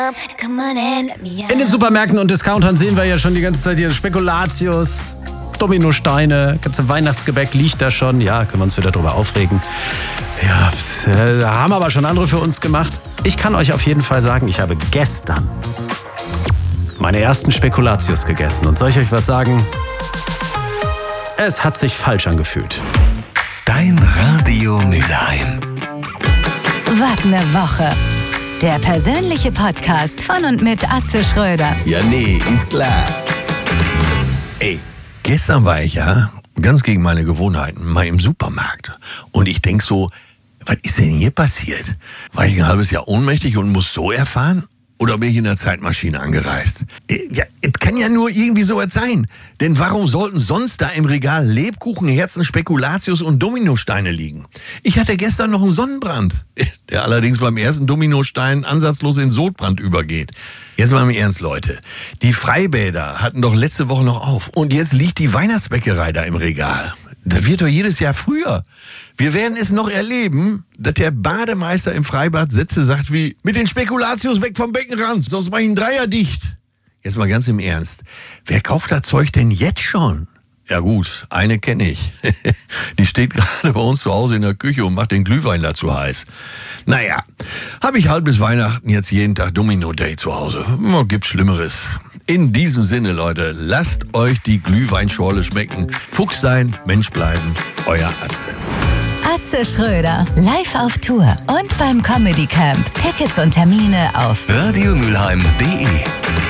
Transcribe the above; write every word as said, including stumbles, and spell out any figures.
In den Supermärkten und Discountern sehen wir ja schon die ganze Zeit hier Spekulatius, Dominosteine, ganze Weihnachtsgebäck liegt da schon. Ja, können wir uns wieder drüber aufregen. Ja, äh, haben aber schon andere für uns gemacht. Ich kann euch auf jeden Fall sagen, ich habe gestern meine ersten Spekulatius gegessen. Und soll ich euch was sagen? Es hat sich falsch angefühlt. Dein Radio Mülheim. Was ne Woche. Der persönliche Podcast von und mit Atze Schröder. Ja, nee, ist klar. Ey, gestern war ich ja, ganz gegen meine Gewohnheiten, mal im Supermarkt. Und ich denk so, was ist denn hier passiert? War ich ein halbes Jahr ohnmächtig und muss so erfahren? Oder bin ich in der Zeitmaschine angereist? Ja, es kann ja nur irgendwie sowas sein. Denn warum sollten sonst da im Regal Lebkuchen, Herzen, Spekulatius und Dominosteine liegen? Ich hatte gestern noch einen Sonnenbrand, der allerdings beim ersten Dominostein ansatzlos in Sodbrand übergeht. Jetzt mal im Ernst, Leute. Die Freibäder hatten doch letzte Woche noch auf. Und jetzt liegt die Weihnachtsbäckerei da im Regal. Das wird doch jedes Jahr früher. Wir werden es noch erleben, dass der Bademeister im Freibad Sätze sagt wie: mit den Spekulatius weg vom Beckenrand, sonst mach ich einen Dreier dicht. Jetzt mal ganz im Ernst. Wer kauft das Zeug denn jetzt schon? Ja gut, eine kenne ich. Die steht gerade bei uns zu Hause in der Küche und macht den Glühwein dazu heiß. Naja, habe ich halt bis Weihnachten jetzt jeden Tag Domino Day zu Hause. Gibt's Schlimmeres. In diesem Sinne, Leute, lasst euch die Glühweinschorle schmecken. Fuchs sein, Mensch bleiben, euer Atze. Atze Schröder, live auf Tour und beim Comedy Camp. Tickets und Termine auf radio mülheim punkt de